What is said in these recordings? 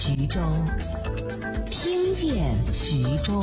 徐州，听见徐州。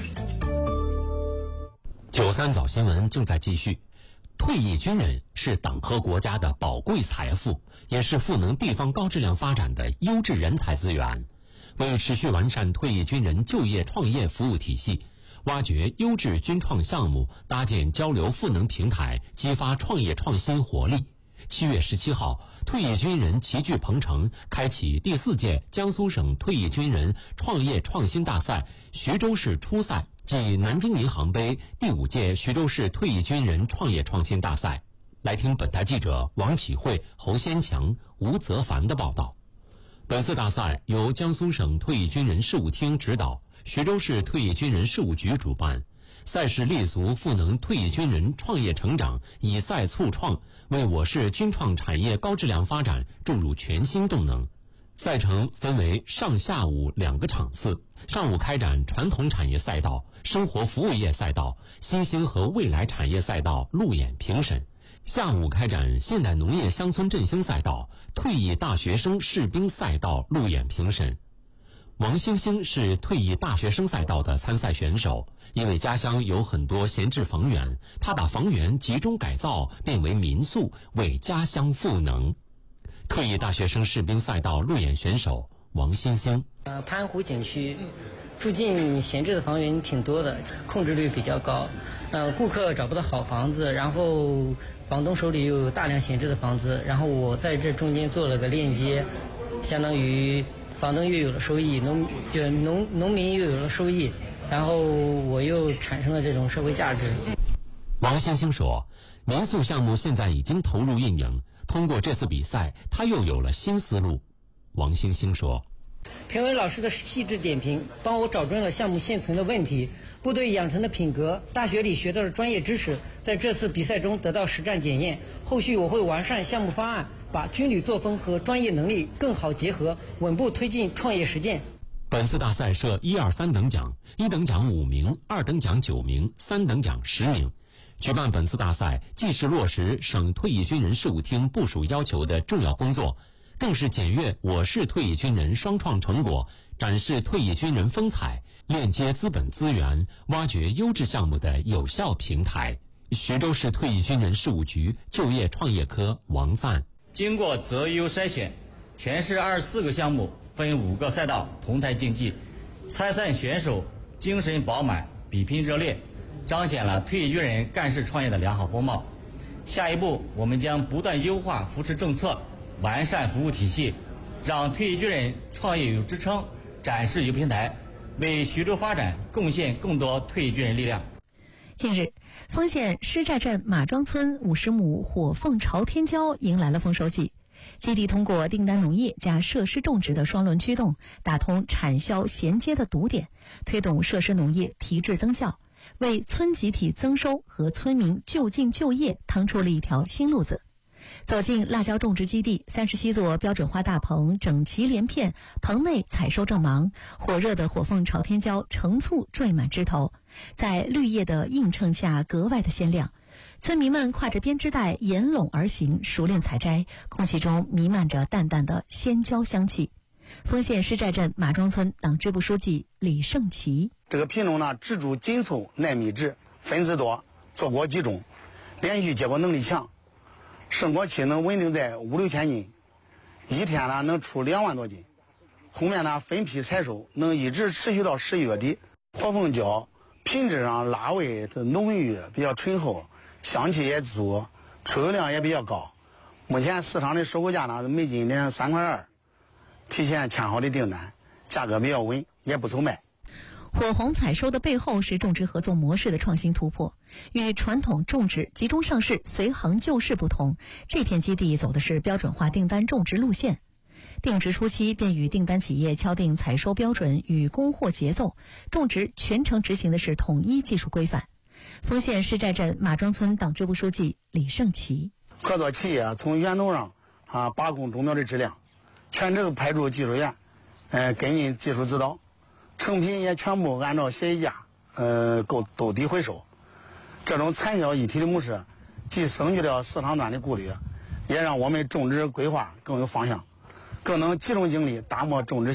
93早新闻正在继续。退役军人是党和国家的宝贵财富，也是赋能地方高质量发展的优质人才资源。为持续完善退役军人就业创业服务体系，挖掘优质军创项目，搭建交流赋能平台，激发创业创新活力。7月17号，退役军人齐聚鹏城，开启第4届江苏省退役军人创业创新大赛徐州市初赛暨南京银行杯第5届徐州市退役军人创业创新大赛。来听本台记者王启慧、侯先强、吴泽凡的报道。本次大赛由江苏省退役军人事务厅指导，徐州市退役军人事务局主办。赛事立足赋能退役军人创业成长，以赛促创，为我市军创产业高质量发展注入全新动能。赛程分为上下午2个场次，上午开展传统产业赛道、生活服务业赛道、新兴和未来产业赛道路演评审，下午开展现代农业乡村振兴赛道、退役大学生士兵赛道路演评审。王星星是退役大学生赛道的参赛选手，因为家乡有很多闲置房源，他把房源集中改造变为民宿，为家乡赋能。退役大学生士兵赛道路演选手王星星， 潘湖景区附近闲置的房源挺多的，控制率比较高。顾客找不到好房子，然后房东手里又有大量闲置的房子，然后我在这中间做了个链接，相当于房东又有了收益，农民又有了收益，然后我又产生了这种社会价值。 王星星说，民宿项目现在已经投入运营，通过这次比赛，他又有了新思路。王星星说， 评委老师的细致点评，帮我找准了项目现存的问题，部队养成的品格，大学里学到的专业知识，在这次比赛中得到实战检验。后续我会完善项目方案，把军旅作风和专业能力更好结合，稳步推进创业实践。 本次大赛设1、2、3等奖，1等奖5名，2等奖9名，3等奖10名。举办本次大赛，既是落实省退役军人事务厅部署要求的重要工作，更是检阅我市退役军人双创成果，展示退役军人风采，链接资本资源，挖掘优质项目的有效平台。徐州市退役军人事务局就业创业科王赞， 经过择优筛选，全市24个项目分5个赛道同台竞技，参赛选手精神饱满，比拼热烈，彰显了退役军人干事创业的良好风貌。下一步，我们将不断优化扶持政策，完善服务体系，让退役军人创业有支撑，展示有平台，为徐州发展贡献更多退役军人力量。 近日，丰县施寨镇马庄村50亩火凤朝天椒迎来了丰收季。基地通过订单农业加设施种植的双轮驱动，打通产销衔接的堵点，推动设施农业提质增效，为村集体增收和村民就近就业趟出了一条新路子。走进辣椒种植基地，37座标准化大棚整齐连片，棚内采收正忙，火热的火凤朝天椒成簇缀满枝头，在绿叶的映衬下格外的鲜亮。村民们挎着编织袋沿垄而行，熟练采摘，空气中弥漫着淡淡的鲜椒香气。丰县施寨镇马庄村党支部书记李胜奇， 这个品种呢，植株紧凑，耐密质，分子多，坐果集中，连续结果能力强，盛果期能稳定在5、6千斤，一天呢能出2万多斤。后面呢分批采收，能一直持续到11月底。火凤椒品质上辣味浓郁，比较醇厚，香气也足，出油量也比较高。目前市场的收购价呢，每斤3.2块，提前签好的订单，价格比较稳，也不愁卖。 火红采收的背后是种植合作模式的创新突破，与传统种植集中上市随行就市不同，这片基地走的是标准化订单种植路线。定植初期便与订单企业敲定采收标准与供货节奏，种植全程执行的是统一技术规范。丰县施寨镇马庄村党支部书记李胜奇， 合作企业从源头上把控种苗的质量，全程派驻技术员跟进技术指导，成品也全部按照协议价兜底回收。这种产销一体的模式，既省去了市场端的顾虑，也让我们种植规划更有方向，更能集中精力打磨种植